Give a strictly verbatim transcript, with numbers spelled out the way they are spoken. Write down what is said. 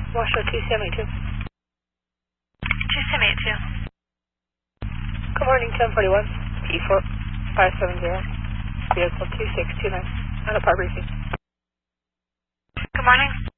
Washoe two seventy-two. two seventy-two. Good morning, ten forty-one, P four five seven zero, vehicle two six two nine, on a par briefing. Good morning.